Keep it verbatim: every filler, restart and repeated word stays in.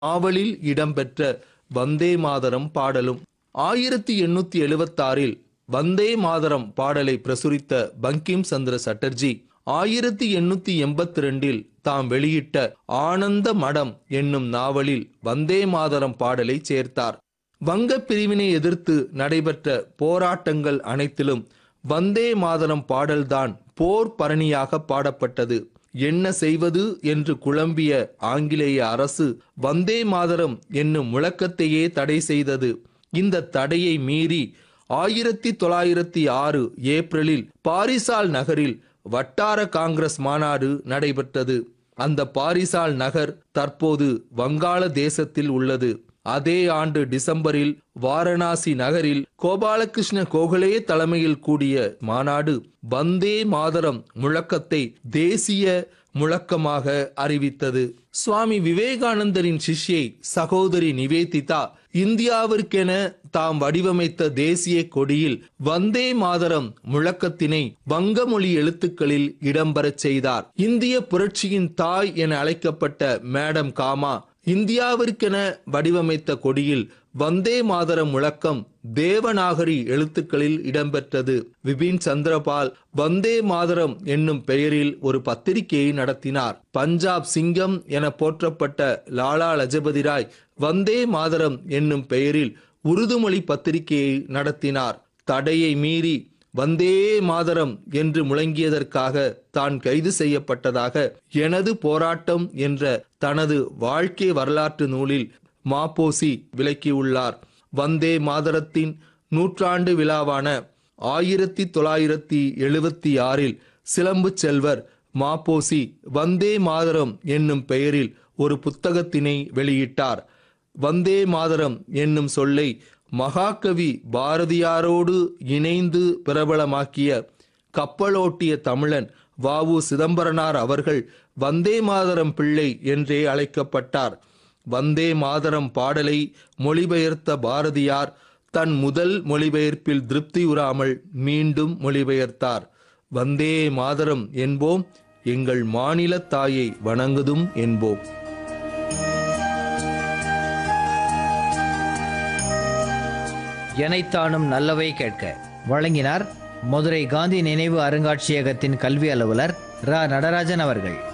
நாவலில் இடம்பெற்ற வந்தே மாதரம் பாடலும். ஆயிரத்தி எண்ணூத்தி எழுபத்தாறில் வந்தே மாதரம் பாடலை பிரசுரித்த பங்கிம் சந்திர சட்டர்ஜி ஆயிரத்தி எண்ணூத்தி எண்பத்தி ரெண்டில் தாம் வெளியிட்ட ஆனந்த மடம் என்னும் நாவலில் வந்தே மாதரம் பாடலை சேர்த்தார். வங்க பிரிவினை எதிர்த்து நடைபெற்ற போராட்டங்கள் அனைத்திலும் வந்தே மாதரம் பாடல்தான் போர் பரணியாக பாடப்பட்டது. என்ன செய்வது என்று குழம்பிய ஆங்கிலேய அரசு வந்தே மாதரம் என்னும் முழக்கத்தையே தடை செய்தது. இந்த தடையை மீறி ஆயிரத்தி தொள்ளாயிரத்தி ஆறு ஏப்ரலில் பாரிசால் நகரில் வட்டார காங்கிரஸ் மாநாடு நடைபெற்றது. அந்த பாரிசால் நகர் தற்போது வங்காள தேசத்தில் உள்ளது. அதே ஆண்டு டிசம்பரில் வாரணாசி நகரில் கோபாலகிருஷ்ண கோகலே தலைமையில் கூடிய மாநாடு வந்தே மாதரம் முழக்கத்தை தேசிய முழக்கமாக அறிவித்தது. சுவாமி விவேகானந்தரின் சிஷ்யை சகோதரி நிவேதிதா இந்தியாவிற்கென தாம் வடிவமைத்த தேசிய கொடியில் வந்தே மாதரம் முழக்கத்தினை வங்க மொழி எழுத்துக்களில் இடம்பெறச் செய்தார். இந்திய புரட்சியின் தாய் என அழைக்கப்பட்ட மேடம் காமா இந்தியாவிற்கென வடிவமைத்த கொடியில் வந்தே மாதரம் முழக்கம் தேவநாகரி எழுத்துக்களில் இடம்பெற்றது. விபின் சந்திரபால் வந்தே மாதரம் என்னும் பெயரில் ஒரு பத்திரிகையை நடத்தினார். பஞ்சாப் சிங்கம் என போற்றப்பட்ட லாலா லஜபதி ராய் வந்தே மாதரம் என்னும் பெயரில் உருது மொழி பத்திரிகையை நடத்தினார். தடையை மீறி வந்தே மாதரம் என்று முழங்கியதற்காக தான் கைது செய்யப்பட்டதாக எனது போராட்டம் என்ற தனது வாழ்க்கை வரலாற்று நூலில் மாப்போசி விளக்கியுள்ளார். வந்தே மாதரத்தின் நூற்றாண்டு விழாவான ஆயிரத்தி தொள்ளாயிரத்தி எழுபத்தி ஆறில் சிலம்பு செல்வர் மாப்போசி வந்தே மாதரம் என்னும் பெயரில் ஒரு புத்தகத்தினை வெளியிட்டார். வந்தே மாதரம் என்னும் சொல்லை மகாகவி பாரதியாரோடு இணைந்து பிரபலமாக்கிய கப்பலோட்டிய தமிழன் வ உ சிதம்பரனார் அவர்கள் வந்தே மாதரம் பிள்ளை என்றே அழைக்கப்பட்டார். வந்தே மாதரம் பாடலை மொழிபெயர்த்த பாரதியார் தன் முதல் மொழிபெயர்ப்பில் திருப்தியுறாமல் மீண்டும் மொழிபெயர்த்தார். வந்தே மாதரம் என்போம், எங்கள் மாநில தாயை வணங்குதும் என்போம். எனைத்தானும் நல்லவை கேட்க வழங்கினார் மதுரை காந்தி நினைவு அருங்காட்சியகத்தின் கல்வி அலுவலர் ரா நடராஜன் அவர்கள்.